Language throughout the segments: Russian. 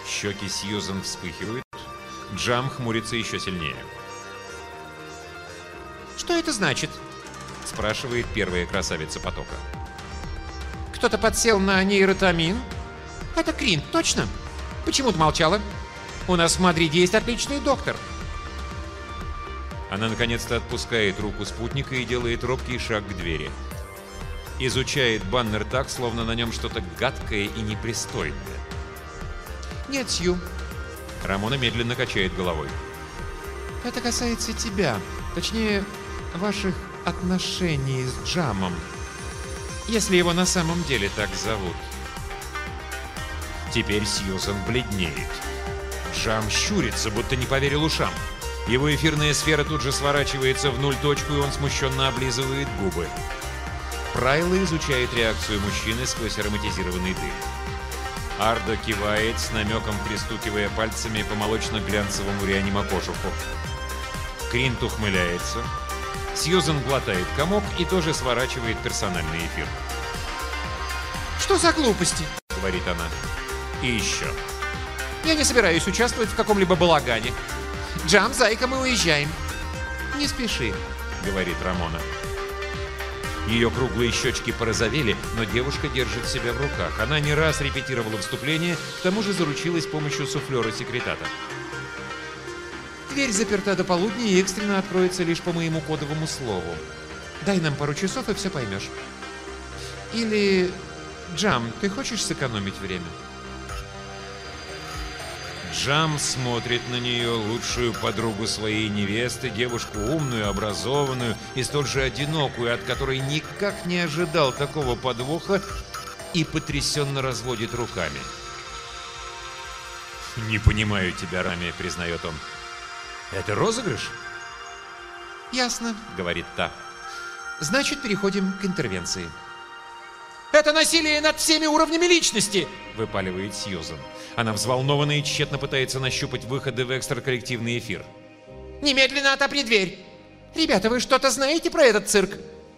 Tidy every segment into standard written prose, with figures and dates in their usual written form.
Щеки Сьюзан вспыхивают. Джам хмурится еще сильнее. «Что это значит?» — спрашивает первая красавица потока. «Кто-то подсел на нейротамин? Это Кринт, точно? Почему ты молчала? У нас в Мадриде есть отличный доктор». Она наконец-то отпускает руку спутника и делает робкий шаг к двери. Изучает баннер так, словно на нем что-то гадкое и непристойное. «Нет, Сью, Рамона медленно качает головой. это касается тебя. Точнее, ваших отношений с Джамом. Если его на самом деле так зовут». Теперь Сьюзан бледнеет. Джам щурится, будто не поверил ушам. Его эфирная сфера тут же сворачивается в нуль точку, и он смущенно облизывает губы. Прайла изучает реакцию мужчины сквозь ароматизированный дым. Ардо кивает, с намеком пристукивая пальцами по молочно-глянцевому реанимокожуху. Кринт ухмыляется. Сьюзан глотает комок и тоже сворачивает персональный эфир. «Что за глупости?» — говорит она. И еще. «Я не собираюсь участвовать в каком-либо балагане. Джам, зайка, мы уезжаем». «Не спеши», — говорит Рамона. Ее круглые щечки порозовели, но девушка держит себя в руках. Она не раз репетировала вступление, к тому же заручилась помощью суфлера-секретата. «Дверь заперта до полудня и экстренно откроется лишь по моему кодовому слову. Дай нам пару часов, и все поймешь. Или... Джам, ты хочешь сэкономить время?» Джам смотрит на нее, лучшую подругу своей невесты, девушку умную, образованную и столь же одинокую, от которой никак не ожидал такого подвоха, и потрясенно разводит руками. «Не понимаю тебя, Рами», — признает он. «Это розыгрыш?» «Ясно», — говорит та. «Значит, переходим к интервенции». «Это насилие над всеми уровнями личности!» — выпаливает Сьюзан. Она взволнована и тщетно пытается нащупать выходы в экстраколлективный эфир. «Немедленно отопри дверь! Ребята, вы что-то знаете про этот цирк?»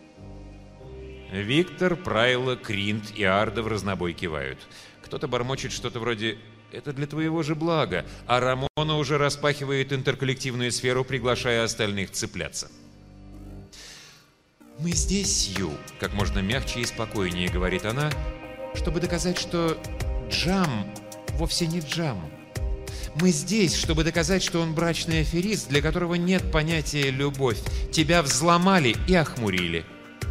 Виктор, Прайла, Кринт и Ардо в разнобой кивают. Кто-то бормочет что-то вроде «это для твоего же блага», а Рамона уже распахивает интерколлективную сферу, приглашая остальных цепляться. «Мы здесь, Сью», — как можно мягче и спокойнее говорит она, «чтобы доказать, что Джам вовсе не Джам. Мы здесь, чтобы доказать, что он брачный аферист, для которого нет понятия «любовь». Тебя взломали и охмурили».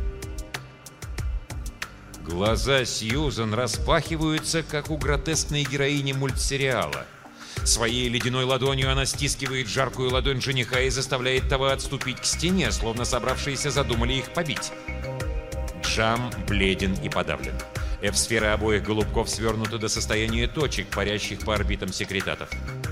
Глаза Сьюзан распахиваются, как у гротескной героини мультсериала. Своей ледяной ладонью она стискивает жаркую ладонь жениха и заставляет того отступить к стене, словно собравшиеся задумали их побить. Джам бледен и подавлен. F-сферы обоих голубков свернуты до состояния точек, парящих по орбитам секретатов.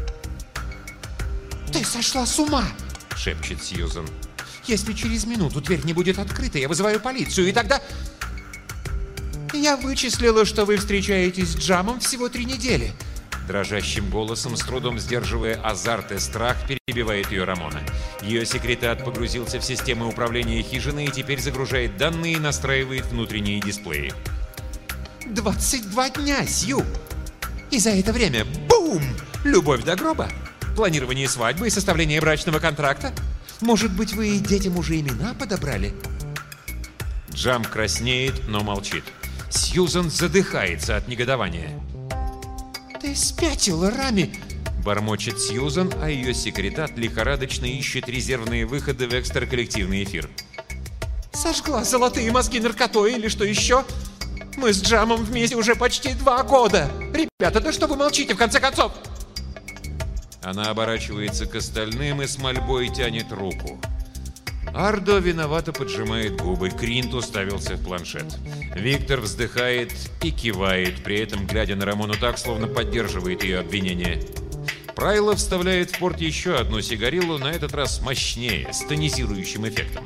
«Ты сошла с ума!» — шепчет Сьюзан. «Если через минуту дверь не будет открыта, я вызываю полицию, и тогда...» «Я вычислила, что вы встречаетесь с Джамом всего 3 недели». Дрожащим голосом, с трудом сдерживая азарт и страх, перебивает ее Рамона. Ее секретат погрузился в системы управления хижиной и теперь загружает данные и настраивает внутренние дисплеи. 22 дня, Сью! И за это время — бум! Любовь до гроба? Планирование свадьбы и составление брачного контракта? Может быть, вы детям уже имена подобрали?» Джам краснеет, но молчит. Сьюзан задыхается от негодования. «Ты спятила, Рами!» — бормочет Сьюзан, а ее секретат лихорадочно ищет резервные выходы в экстраколлективный эфир. «Сожгла золотые мозги наркотой или что еще? Мы с Джамом вместе уже почти 2 года! Ребята, да что вы молчите, в конце концов?» Она оборачивается к остальным и с мольбой тянет руку. Ардо виновато поджимает губы, Кринт уставился в планшет. Виктор вздыхает и кивает, при этом глядя на Рамону так, словно поддерживает ее обвинение. Прайла вставляет в порт еще одну сигарилу, на этот раз мощнее, с тонизирующим эффектом.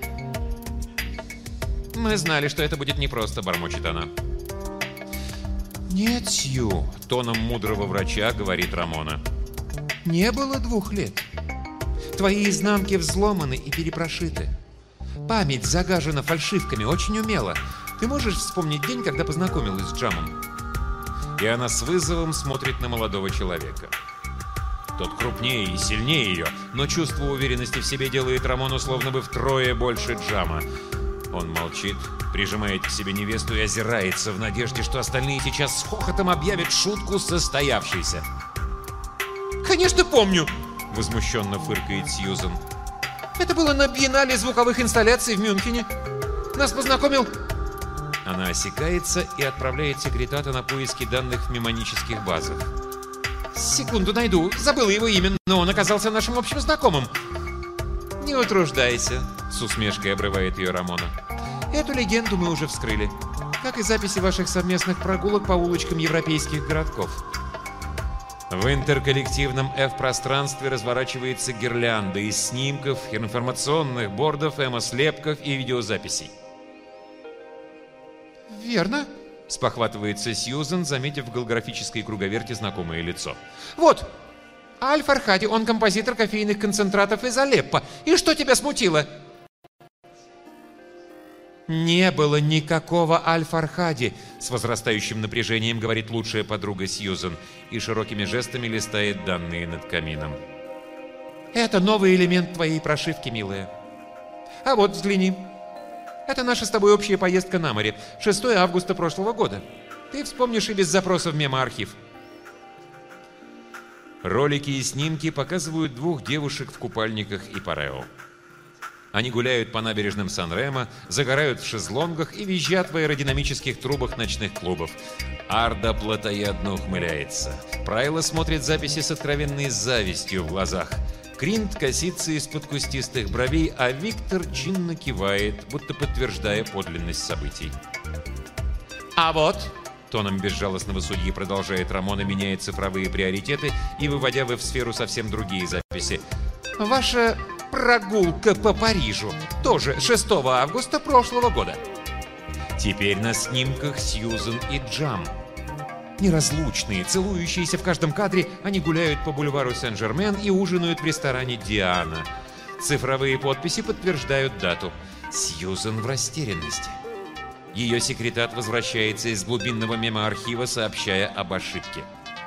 «Мы знали, что это будет непросто», — бормочет она. «Нет, Сью», — тоном мудрого врача говорит Рамона. «Не было 2 лет. Твои изнанки взломаны и перепрошиты. Память загажена фальшивками очень умело. Ты можешь вспомнить день, когда познакомилась с Джамом?» и она с вызовом смотрит на молодого человека. Тот крупнее и сильнее ее, но чувство уверенности в себе делает Рамону словно бы втрое больше Джама. Он молчит, прижимает к себе невесту и озирается в надежде, что остальные сейчас с хохотом объявят шутку состоявшейся. «Конечно помню!» — возмущенно фыркает Сьюзен. «Это было на биеннале звуковых инсталляций в Мюнхене. Нас познакомил...» Она осекается и отправляет секретата на поиски данных в мемонических базах. «Секунду найду. Забыла его имя, но он оказался нашим общим знакомым». «Не утруждайся», — с усмешкой обрывает ее Рамона. «Эту легенду мы уже вскрыли, как и записи ваших совместных прогулок по улочкам европейских городков». В интерколлективном F-пространстве разворачивается гирлянда из снимков, информационных бордов, эмо-слепков и видеозаписей. «Верно», — спохватывается Сьюзен, заметив в голографической круговерте знакомое лицо. «Вот, Аль-Фархади, он композитор кофейных концентратов из Алеппо. И что тебя смутило?» «Не было никакого Аль-Фархади», — с возрастающим напряжением говорит лучшая подруга Сьюзен и широкими жестами листает данные над камином. «Это новый элемент твоей прошивки, милая. А вот, взгляни. Это наша с тобой общая поездка на море. 6 августа прошлого года. Ты вспомнишь и без запроса в мемоархив». Ролики и снимки показывают двух девушек в купальниках и парео. Они гуляют по набережным Сан-Ремо, загорают в шезлонгах и визжат в аэродинамических трубах ночных клубов. Арда плотоядно ухмыляется. Прайла смотрит записи с откровенной завистью в глазах. Кринт косится из-под кустистых бровей, а Виктор чинно кивает, будто подтверждая подлинность событий. «А вот», — тоном безжалостного судьи продолжает Рамона, меняя цифровые приоритеты и выводя в сферу совсем другие записи. «ваша прогулка по Парижу, тоже 6 августа прошлого года». Теперь на снимках Сьюзен и Джам. Неразлучные, целующиеся в каждом кадре, они гуляют по бульвару Сен-Жермен и ужинают в ресторане «Диана». Цифровые подписи подтверждают дату. Сьюзен в растерянности. Ее секретат возвращается из глубинного мемоархива, сообщая об ошибке.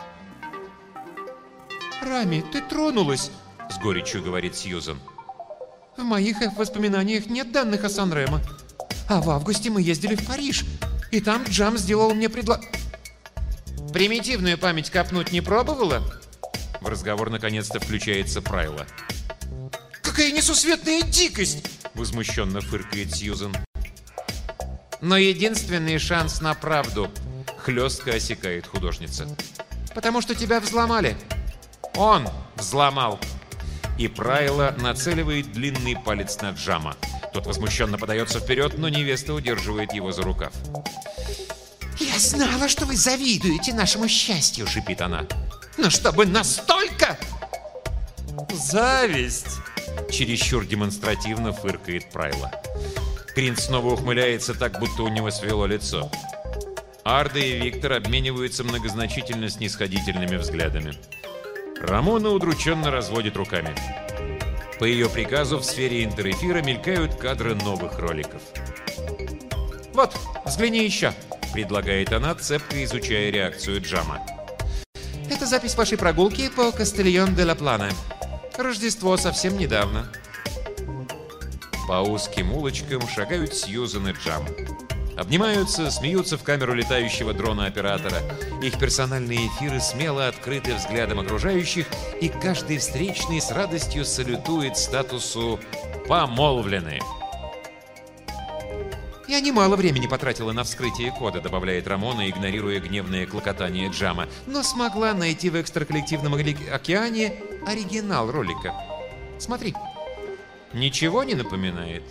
«Рами, ты тронулась», — с горечью говорит Сьюзен. «В моих воспоминаниях нет данных о Сан-Ремо. А в августе мы ездили в Париж, и там Джам сделал мне «Примитивную память копнуть не пробовала?» В разговор наконец-то включается Прайла. «Какая несусветная дикость!» — возмущенно фыркает Сьюзен. «Но единственный шанс на правду», — хлестко осекает художница. «потому что тебя взломали. Он взломал». И Прайла нацеливает длинный палец на Джама. Тот возмущенно подается вперед, но невеста удерживает его за рукав. «Я знала, что вы завидуете нашему счастью», — шипит она. «Но чтобы настолько...» «Зависть!» — чересчур демонстративно фыркает Прайла. Кринт снова ухмыляется так, будто у него свело лицо. Арда и Виктор обмениваются многозначительно снисходительными взглядами. Рамона удрученно разводит руками. По ее приказу в сфере интерэфира мелькают кадры новых роликов. «Вот, взгляни еще», — предлагает она, цепко изучая реакцию Джама. «Это запись вашей прогулки по Кастильон-де-ла-Плана. Рождество совсем недавно». По узким улочкам шагают Сьюзен и Джам. Обнимаются, смеются в камеру летающего дрона-оператора. Их персональные эфиры смело открыты взглядом окружающих, и каждый встречный с радостью салютует статусу «помолвлены». «Я немало времени потратила на вскрытие кода», — добавляет Рамона, игнорируя гневное клокотание Джама, «но смогла найти в экстраколлективном океане оригинал ролика. Смотри, ничего не напоминает?»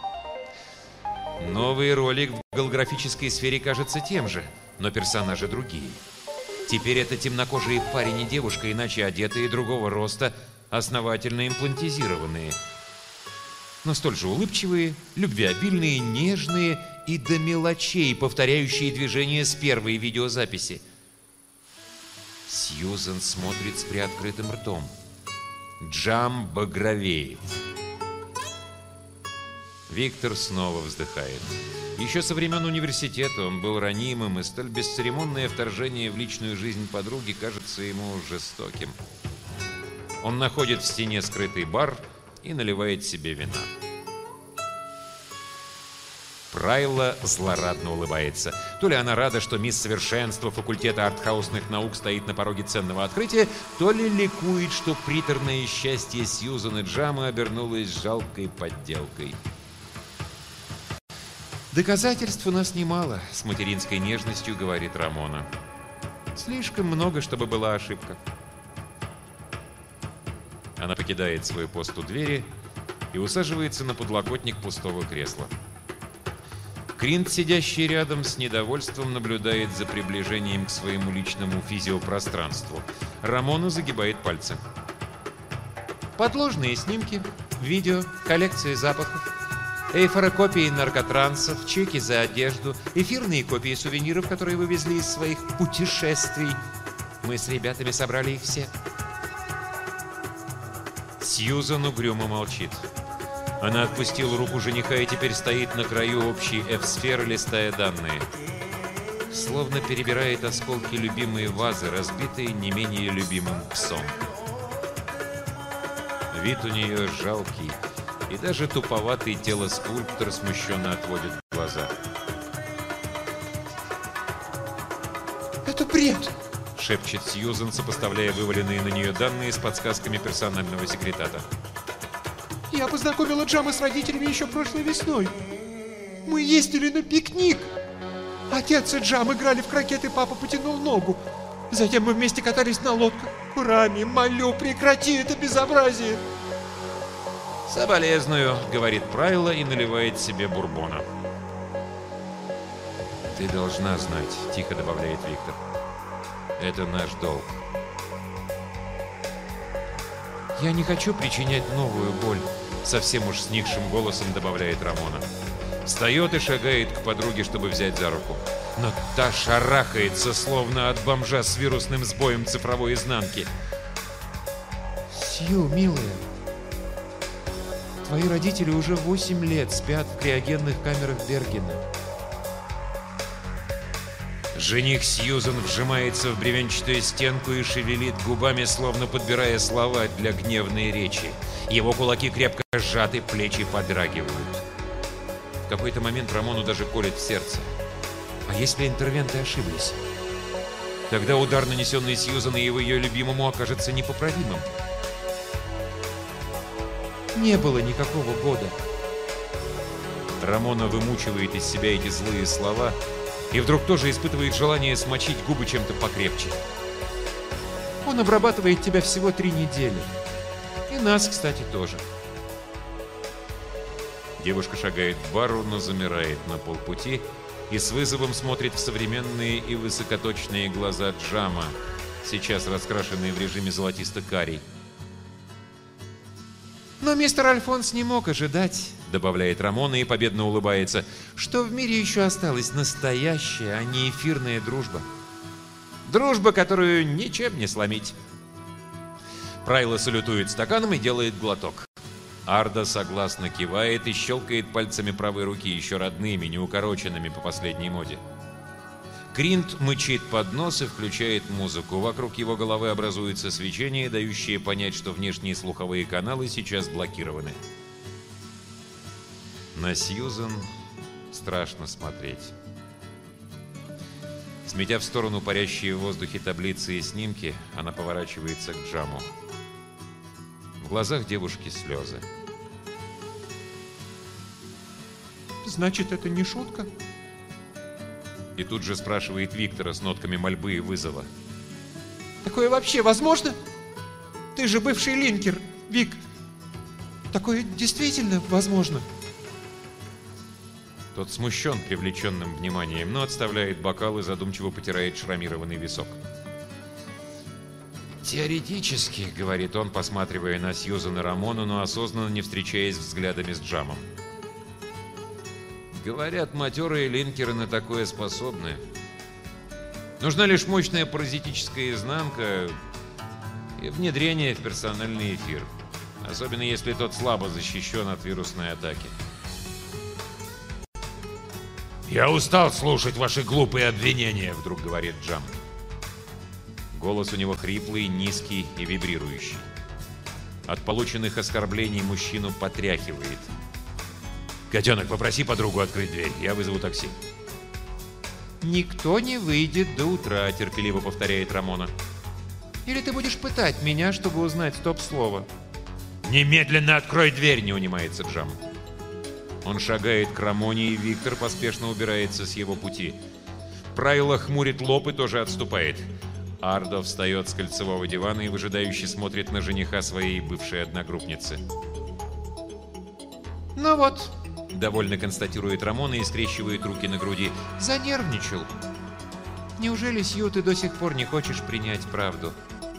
Новый ролик в голографической сфере кажется тем же, но персонажи другие. Теперь это темнокожие парень и девушка, иначе одетые, другого роста, основательно имплантизированные. Но столь же улыбчивые, любвеобильные, нежные и до мелочей, повторяющие движения с первой видеозаписи. Сьюзен смотрит с приоткрытым ртом. Джам багровеет. Виктор снова вздыхает. Еще со времен университета он был ранимым, и столь бесцеремонное вторжение в личную жизнь подруги кажется ему жестоким. Он находит в стене скрытый бар и наливает себе вина. Прайла злорадно улыбается. То ли она рада, что мисс Совершенство факультета артхаусных наук стоит на пороге ценного открытия, то ли ликует, что приторное счастье Сьюзан и Джама обернулось жалкой подделкой. «Доказательств у нас немало», — с материнской нежностью говорит Рамона. «Слишком много, чтобы была ошибка». Она покидает свой пост у двери и усаживается на подлокотник пустого кресла. Кринт, сидящий рядом, с недовольством наблюдает за приближением к своему личному физиопространству. Рамона загибает пальцы. Подложные снимки, видео, коллекции запахов, эйфорокопии наркотрансов, чеки за одежду, эфирные копии сувениров, которые вы везли из своих путешествий. Мы с ребятами собрали их все. Сьюзан угрюмо молчит. Она отпустила руку жениха и теперь стоит на краю общей F-сферы, листая данные. Словно перебирает осколки любимой вазы, разбитые не менее любимым псом. Вид у нее жалкий, и даже туповатый телоскульптор смущенно отводит глаза. Это бред! — шепчет Сьюзан, сопоставляя вываленные на нее данные с подсказками персонального секретата. Я познакомила Джама с родителями еще прошлой весной. Мы ездили на пикник. Отец и Джам играли в крокет, и папа потянул ногу. Затем мы вместе катались на лодках. Рами, молю, прекрати это безобразие. «Соболезную», — говорит Прайла и наливает себе бурбона. «Ты должна знать», — тихо добавляет Виктор. «Это наш долг». «Я не хочу причинять новую боль», — совсем уж сникшим голосом добавляет Рамона. Встает и шагает к подруге, чтобы взять за руку. Но та шарахается, словно от бомжа с вирусным сбоем цифровой изнанки. Сью, милая, твои родители уже 8 лет спят в криогенных камерах Бергена. Жених Сьюзан вжимается в бревенчатую стенку и шевелит губами, словно подбирая слова для гневной речи. Его кулаки крепко сжаты, плечи подрагивают. В какой-то момент Рамону даже колет в сердце. А если интервенты ошиблись? Тогда удар, нанесенный Сьюзан и ее любимому, окажется непоправимым. Не было никакого года. Рамона вымучивает из себя эти злые слова и вдруг тоже испытывает желание смочить губы чем-то покрепче. Он обрабатывает тебя всего 3 недели. И нас, кстати, тоже. Девушка шагает к бару, но замирает на полпути и с вызовом смотрит в современные и высокоточные глаза Джама, сейчас раскрашенные в режиме золотисто-карий. Но мистер Альфонс не мог ожидать, добавляет Рамона и победно улыбается, что в мире еще осталась настоящая, а не эфирная дружба. Дружба, которую ничем не сломить. Прайла салютует стаканом и делает глоток. Арда согласно кивает и щелкает пальцами правой руки, еще родными, неукороченными по последней моде. Кринт мычит под нос и включает музыку. Вокруг его головы образуется свечение, дающее понять, что внешние слуховые каналы сейчас блокированы. На Сьюзан страшно смотреть. Сметя в сторону парящие в воздухе таблицы и снимки, она поворачивается к Джаму. В глазах девушки слезы. Значит, это не шутка? И тут же спрашивает Виктора с нотками мольбы и вызова. Такое вообще возможно? Ты же бывший линкер, Вик. Такое действительно возможно? Тот смущен привлеченным вниманием, но отставляет бокал и задумчиво потирает шрамированный висок. «Теоретически», — говорит он, посматривая на Сьюзан и Рамону, но осознанно не встречаясь взглядами с Джамом. «Говорят, матерые линкеры на такое способны. Нужна лишь мощная паразитическая изнанка и внедрение в персональный эфир, особенно если тот слабо защищен от вирусной атаки. «Я устал слушать ваши глупые обвинения», — вдруг говорит Джам. Голос у него хриплый, низкий и вибрирующий. От полученных оскорблений мужчину потряхивает. «Котенок, попроси подругу открыть дверь, я вызову такси». «Никто не выйдет до утра», — терпеливо повторяет Рамона. «Или ты будешь пытать меня, чтобы узнать стоп-слово?» «Немедленно открой дверь!» — не унимается Джам. Он шагает к Рамоне, и Виктор поспешно убирается с его пути. Прайла хмурит лоб и тоже отступает. Ардо встает с кольцевого дивана и выжидающе смотрит на жениха своей бывшей одногруппницы. «Ну вот», — довольно констатирует Рамона и скрещивает руки на груди. занервничал. Неужели, Сью, ты до сих пор не хочешь принять правду?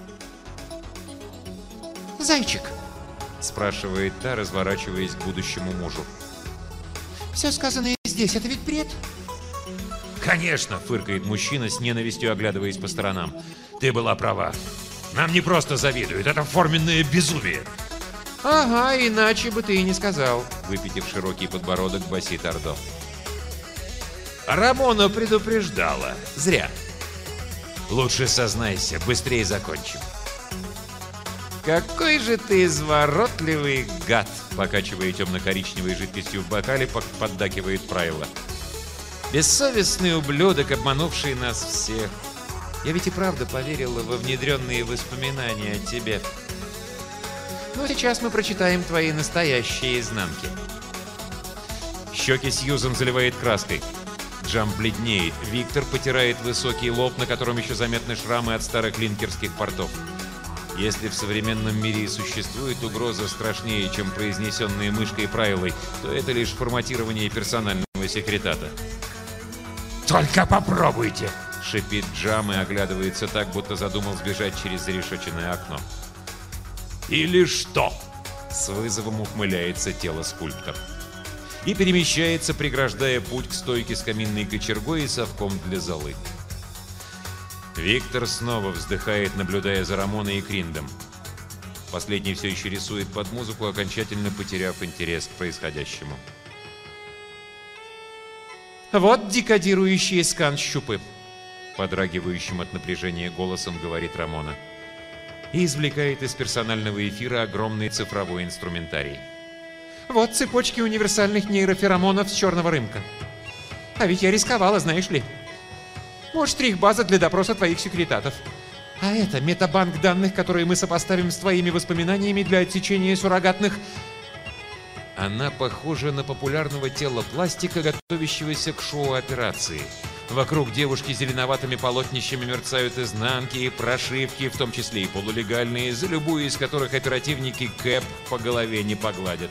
«Зайчик», — спрашивает та, разворачиваясь к будущему мужу. «все сказанное здесь — это ведь бред?» «Конечно!» — фыркает мужчина с ненавистью, оглядываясь по сторонам. «Ты была права. Нам не просто завидуют, это форменное безумие!» «Ага, иначе бы ты и не сказал», — выпитив широкий подбородок, басит Ардо. «Рамона предупреждала. Зря». «Лучше сознайся, быстрее закончим». «Какой же ты изворотливый гад!» Покачивая темно-коричневой жидкостью в бокале, поддакивает Прайла. «Бессовестный ублюдок, обманувший нас всех. Я ведь и правда поверила во внедренные воспоминания о тебе. Но сейчас мы прочитаем твои настоящие изнанки». Щеки Сьюзан заливает краской. Джам бледнеет. Виктор потирает высокий лоб, на котором еще заметны шрамы от старых линкерских портов. Если в современном мире существует угроза страшнее, чем произнесенные мышкой Прайлой, то это лишь форматирование персонального секретата. «Только попробуйте!» — шипит Джам и оглядывается так, будто задумал сбежать через зарешеченное окно. «Или что?» — с вызовом ухмыляется тело скульптор. И перемещается, преграждая путь к стойке с каминной кочергой и совком для золы. Виктор снова вздыхает, наблюдая за Рамоной и Криндом. Последний все еще рисует под музыку, окончательно потеряв интерес к происходящему. «Вот декодирующие скан-щупы», — подрагивающим от напряжения голосом говорит Рамона. И извлекает из персонального эфира огромный цифровой инструментарий. «Вот цепочки универсальных нейроферомонов с черного рынка. А ведь я рисковала, знаешь ли. Вот штрих-база для допроса твоих секретатов. А это метабанк данных, которые мы сопоставим с твоими воспоминаниями для отсечения суррогатных...» Она похожа на популярного телопластика, готовящегося к шоу-операции. Вокруг девушки зеленоватыми полотнищами мерцают изнанки и прошивки, в том числе и полулегальные, за любую из которых оперативники КЭП по голове не погладят.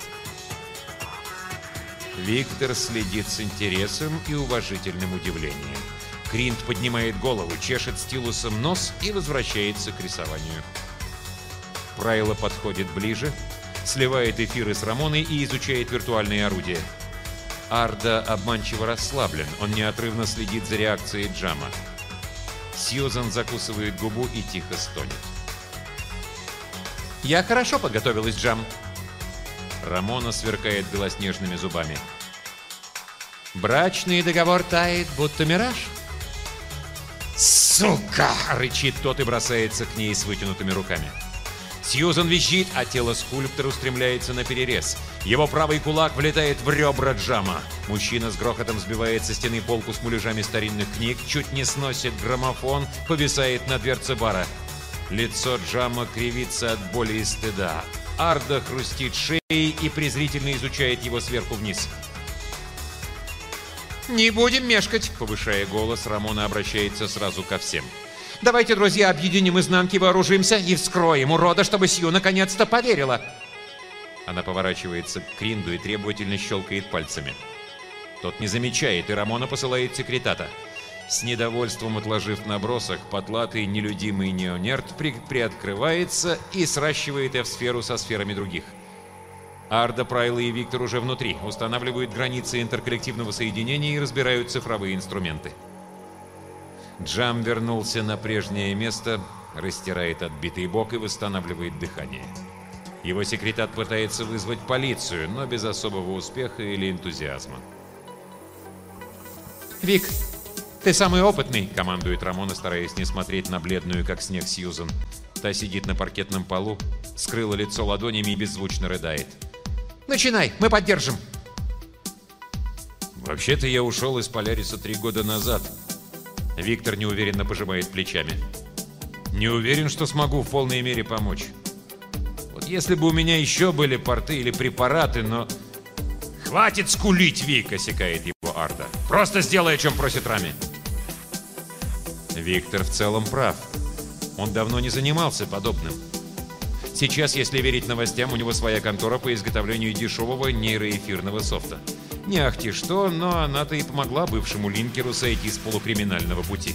Виктор следит с интересом и уважительным удивлением. Кринд поднимает голову, чешет стилусом нос и возвращается к рисованию. Прайла подходит ближе, сливает эфиры с Рамоной и изучает виртуальные орудия. Ардо обманчиво расслаблен, он неотрывно следит за реакцией Джама. Сьюзан закусывает губу и тихо стонет. «Я хорошо подготовилась, Джам». Рамона сверкает белоснежными зубами. «Брачный договор тает, будто мираж». «Сука!» — рычит тот и бросается к ней с вытянутыми руками. Сьюзан визжит, а тело скульптора устремляется на перерез. Его правый кулак влетает в ребра Джама. Мужчина с грохотом сбивает со стены полку с муляжами старинных книг, чуть не сносит граммофон, повисает на дверце бара. Лицо Джама кривится от боли и стыда. Ардо хрустит шеей и презрительно изучает его сверху вниз. «Не будем мешкать», — повышая голос, Рамона обращается сразу ко всем. «Давайте, друзья, объединим изнанки, вооружимся и вскроем урода, чтобы Сью наконец-то поверила». Она поворачивается к Кринду и требовательно щелкает пальцами. Тот не замечает, и Рамона посылает секретата. С недовольством отложив набросок, потлатый нелюдимый неонерд приоткрывается и сращивает F-сферу со сферами других. Ардо, Прайла и Виктор уже внутри, устанавливают границы интерколлективного соединения и разбирают цифровые инструменты. Джам вернулся на прежнее место, растирает отбитый бок и восстанавливает дыхание. Его секретат пытается вызвать полицию, но без особого успеха или энтузиазма. Вик, ты самый опытный, командует Рамона, стараясь не смотреть на бледную, как снег, Сьюзан. Та сидит на паркетном полу, скрыла лицо ладонями и беззвучно рыдает. Начинай, мы поддержим. Вообще-то я ушел из Поляриса 3 года назад. Виктор неуверенно пожимает плечами. Не уверен, что смогу в полной мере помочь. Вот если бы у меня еще были порты или препараты, но... «Хватит скулить, Вик!» — осекает его Арда. «Просто сделай, о чем просит Рами!» Виктор в целом прав. Он давно не занимался подобным. Сейчас, если верить новостям, у него своя контора по изготовлению дешевого нейроэфирного софта. Не ахти что, но она-то и помогла бывшему линкеру сойти с полукриминального пути.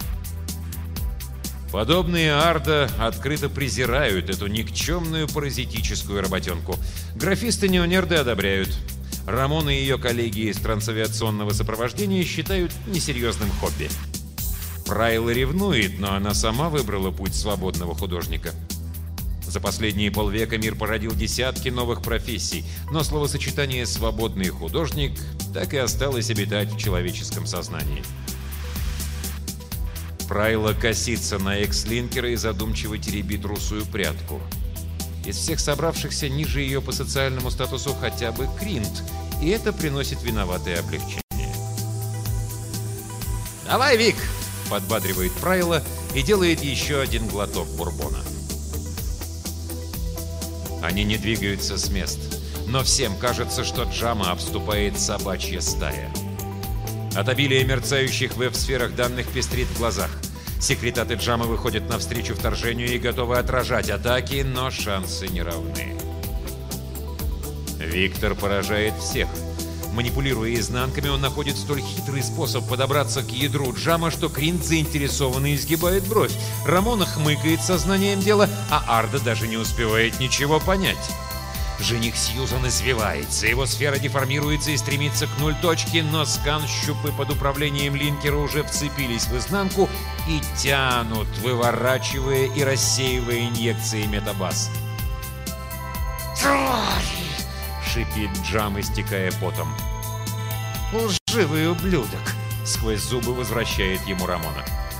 Подобные Арда открыто презирают эту никчемную паразитическую работенку. Графисты неонерды одобряют. Рамон и ее коллеги из трансавиационного сопровождения считают несерьезным хобби. Прайла ревнует, но она сама выбрала путь свободного художника. За последние полвека мир породил десятки новых профессий, но словосочетание «свободный художник» так и осталось обитать в человеческом сознании. Прайла косится на экс-линкера и задумчиво теребит русую прядку. Из всех собравшихся ниже ее по социальному статусу хотя бы Кринт, и это приносит виноватое облегчение. Давай, Вик! — подбадривает Прайла и делает еще один глоток бурбона. Они не двигаются с мест, но всем кажется, что Джама обступает собачья стая. От обилия мерцающих в веб-сферах данных пестрит в глазах. Секретаты Джама выходят навстречу вторжению и готовы отражать атаки, но шансы не равны. Виктор поражает всех. Манипулируя изнанками, он находит столь хитрый способ подобраться к ядру Джама, что Кринт заинтересованно изгибает бровь. Рамона хмыкает сознанием дела, а Арда даже не успевает ничего понять. Жених Сьюзан извивается, его сфера деформируется и стремится к нуль-точке, но скан-щупы под управлением линкера уже вцепились в изнанку и тянут, выворачивая и рассеивая инъекции метабаз. Твари! — шипит Джам, истекая потом. Лживый ублюдок! — сквозь зубы возвращает ему Рамона.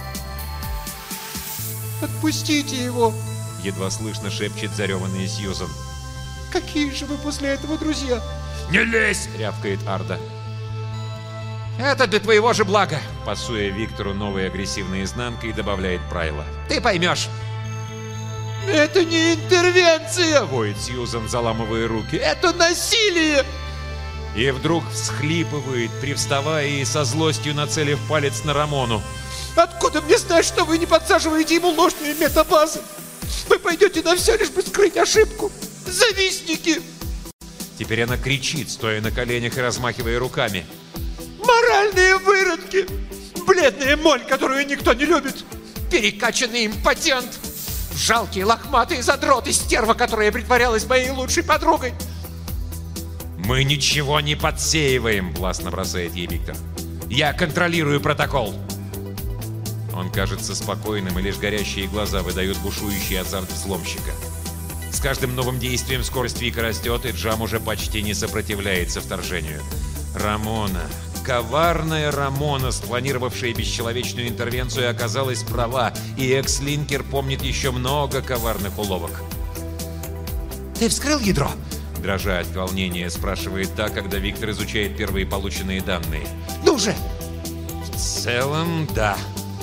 «Отпустите его!» — едва слышно шепчет зареванная Сьюзан. «Какие же вы после этого друзья?» «Не лезь!» — рявкает Арда. Это для твоего же блага! Пасуя Виктору новой агрессивной изнанкой, добавляет Прайла. Ты поймешь! «Это не интервенция!» — воет Сьюзан, заламывая руки. «Это насилие!» И вдруг всхлипывает, привставая и со злостью нацелив палец на Рамону. «Откуда мне знать, что вы не подсаживаете ему ложные метабазы? Вы пойдете на все, лишь бы скрыть ошибку! Завистники! Теперь она кричит, стоя на коленях и размахивая руками. Моральные выродки! Бледная моль, которую никто не любит! Перекачанный импотент! Жалкий лохматый задрот и стерва, которая притворялась моей лучшей подругой! «Мы ничего не подсеиваем», — властно бросает ей Виктор. «Я контролирую протокол». Он кажется спокойным, и лишь горящие глаза выдают бушующий азарт взломщика. С каждым новым действием скорость Вика растет, и Джам уже почти не сопротивляется вторжению. Рамона, коварная Рамона, спланировавшая бесчеловечную интервенцию, оказалась права, и экс-линкер помнит еще много коварных уловок. Ты вскрыл ядро? Дрожа от волнения, спрашивает та, когда Виктор изучает первые полученные данные. Ну же! В целом, да.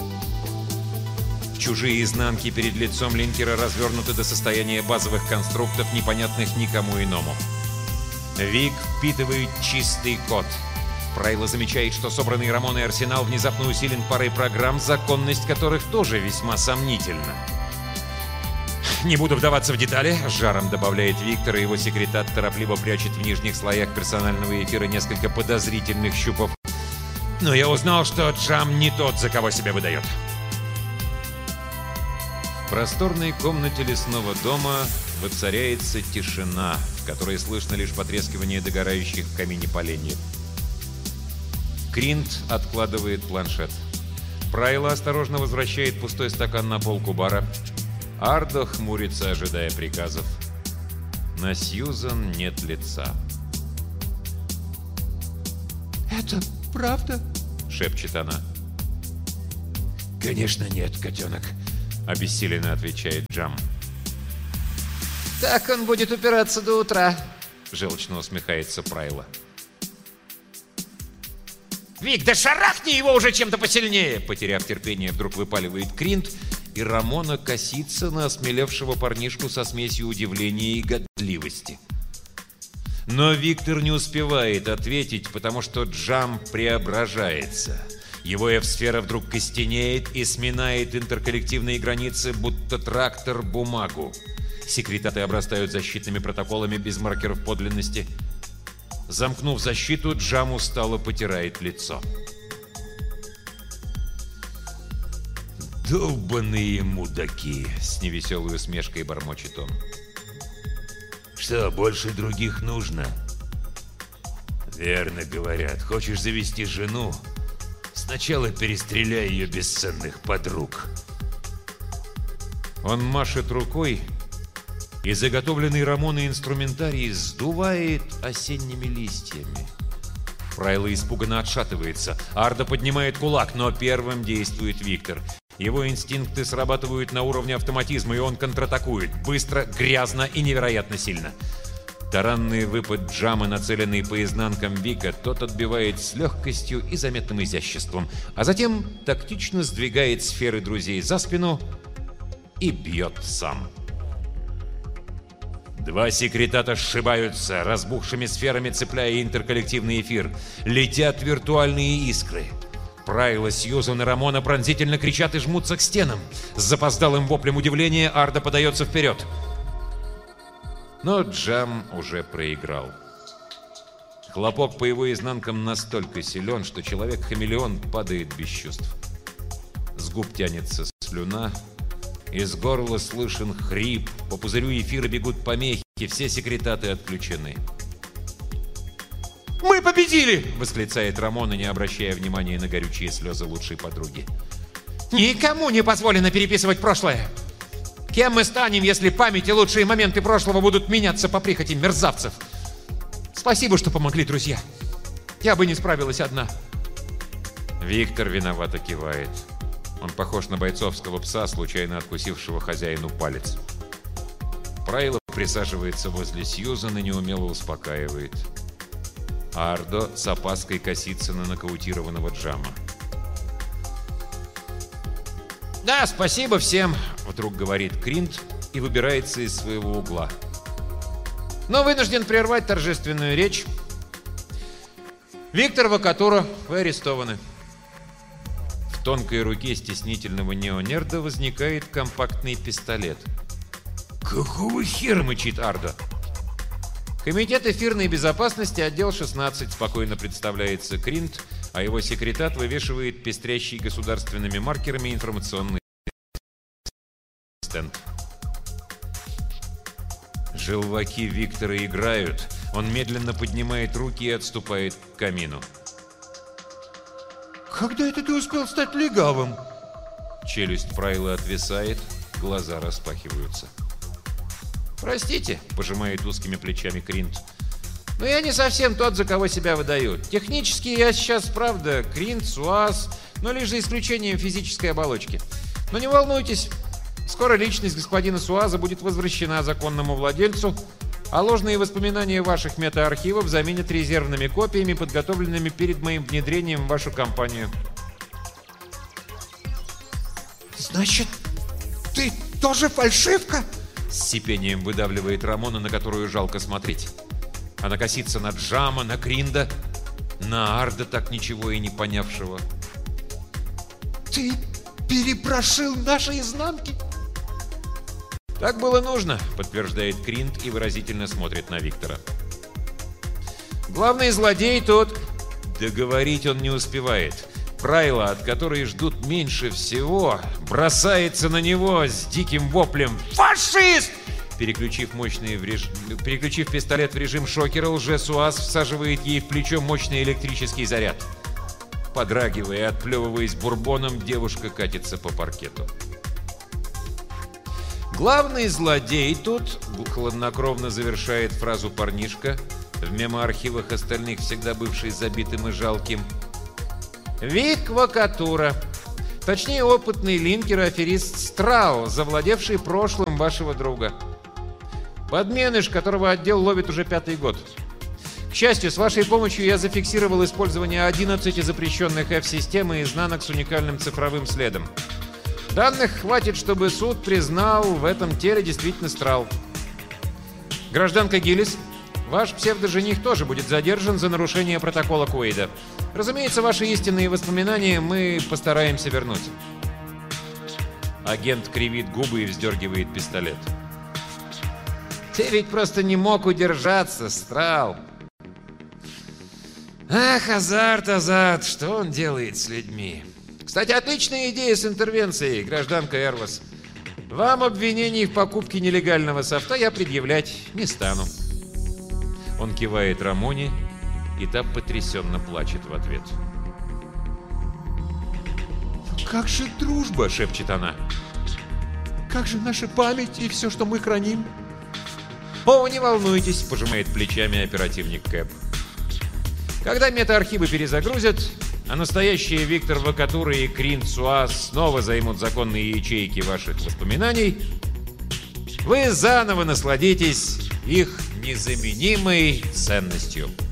Чужие изнанки перед лицом линкера развернуты до состояния базовых конструктов, непонятных никому иному. Вик впитывает чистый код. Прайла замечает, что собранный Рамоной арсенал внезапно усилен парой программ, законность которых тоже весьма сомнительна. «Не буду вдаваться в детали», — с жаром добавляет Виктор, и его секретарь торопливо прячет в нижних слоях персонального эфира несколько подозрительных щупов. «Но я узнал, что Джам не тот, за кого себя выдает». В просторной комнате лесного дома воцаряется тишина, в которой слышно лишь потрескивание догорающих в камине поленьев. Кринт откладывает планшет. Прайла осторожно возвращает пустой стакан на полку бара. Арда хмурится, ожидая приказов. На Сьюзан нет лица. «Это правда?» — шепчет она. «Конечно нет, котенок», — обессиленно отвечает Джам. Так он будет упираться до утра. Желчно усмехается Прайла. «Вик, да шарахни его уже чем-то посильнее!» Потеряв терпение, вдруг выпаливает Кринт, и Рамона косится на осмелевшего парнишку со смесью удивления и годливости. Но Виктор не успевает ответить, потому что Джам преображается. Его F-сфера вдруг костенеет и сминает интерколлективные границы, будто трактор бумагу. Секретаты обрастают защитными протоколами без маркеров подлинности. Замкнув защиту, Джам устало потирает лицо. «Долбаные мудаки!» — С невеселой усмешкой бормочет он. «Что, больше других нужно?» «Верно говорят. Хочешь завести жену? Сначала перестреляй ее бесценных подруг». Он машет рукой, и заготовленный Рамоной инструментарий сдувает осенними листьями. Прайла испуганно отшатывается. Арда поднимает кулак, но первым действует Виктор. Его инстинкты срабатывают на уровне автоматизма, и он контратакует. Быстро, грязно и невероятно сильно. Таранный выпад Джама, нацеленный по изнанкам Вика, тот отбивает с легкостью и заметным изяществом, а затем тактично сдвигает сферы друзей за спину и бьет сам. Два секретата сшибаются, разбухшими сферами цепляя интерколлективный эфир. Летят виртуальные искры. Прайла, Сьюзан и Рамона пронзительно кричат и жмутся к стенам. С запоздалым воплем удивления Арда подается вперед. Но Джам уже проиграл. Хлопок по его изнанкам настолько силен, что человек-хамелеон падает без чувств. С губ тянется слюна, из горла слышен хрип, по пузырю эфира бегут помехи, все секретаты отключены. Мы победили! — восклицает Рамона, не обращая внимания на горючие слезы лучшей подруги. Никому не позволено переписывать прошлое. Кем мы станем, если память и лучшие моменты прошлого будут меняться по прихоти мерзавцев? Спасибо, что помогли, друзья. Я бы не справилась одна. Виктор виновато кивает. Он похож на бойцовского пса, случайно откусившего хозяину палец. Прайла присаживается возле Сьюзан и неумело успокаивает. Ардо с опаской косится на нокаутированного Джама. Да, спасибо всем, Вдруг говорит Кринт и выбирается из своего угла. но вынужден прервать торжественную речь. Виктор Вакатура, вы арестованы. В тонкой руке стеснительного неонерда возникает компактный пистолет. «Какого хера?» — мычит Ардо. Комитет эфирной безопасности, отдел 16, Спокойно представляется Кринт, а его секретат вывешивает пестрящий государственными маркерами информационный стенд. Желваки Виктора играют. Он медленно поднимает руки и отступает к камину. Когда это ты успел стать легавым? Челюсть Прайла отвисает, глаза распахиваются. Простите, Пожимает узкими плечами Кринт. но я не совсем тот, за кого себя выдают. Технически я сейчас, правда, Кринт, СУАЗ, но лишь за исключением физической оболочки. Но не волнуйтесь, скоро личность господина СУАЗа будет возвращена законному владельцу, а ложные воспоминания ваших метаархивов заменят резервными копиями, подготовленными перед моим внедрением в вашу компанию. «Значит, ты тоже фальшивка?» С сипением выдавливает Рамона, на которую жалко смотреть. Она косится на Джама, на Кринда, на Арда, так ничего и не понявшего. «Ты перепрошил наши изнанки?» «Так было нужно», — подтверждает Кринд и выразительно смотрит на Виктора. Главный злодей тут. Договорить он не успевает. Прайла, от которой ждут меньше всего, бросается на него с диким воплем «Фашист!». Переключив пистолет в режим шокера, лже-СУАЗ всаживает ей в плечо мощный электрический заряд. Подрагивая и отплевываясь бурбоном, девушка катится по паркету. «Главный злодей тут», — хладнокровно завершает фразу парнишка, в мемоархивах остальных всегда бывший забитым и жалким. Вик Вакатура. Точнее, опытный линкер и аферист Страл, завладевший прошлым вашего друга. Подменыш, которого отдел ловит уже 5-й год. К счастью, с вашей помощью я зафиксировал использование 11 запрещенных F-систем и изнанок с уникальным цифровым следом. Данных хватит, чтобы суд признал в этом теле действительно Страл. Гражданка Гиллис, ваш псевдожених тоже будет задержан за нарушение протокола Куэйда. Разумеется, ваши истинные воспоминания мы постараемся вернуть. Агент кривит губы и вздергивает пистолет. Ты ведь просто не мог удержаться, Страл. Ах, азарт, что он делает с людьми? Кстати, отличная идея с интервенцией, гражданка Эрвас. Вам обвинений в покупке нелегального софта я предъявлять не стану. Он кивает Рамоне, и та потрясенно плачет в ответ. Как же дружба, шепчет она. как же наша память и все, что мы храним? О, не волнуйтесь, пожимает плечами оперативник Кэп. Когда метаархивы перезагрузят, а настоящие Виктор Вакатура и Крин Цуас снова займут законные ячейки ваших воспоминаний, вы заново насладитесь их незаменимой ценностью.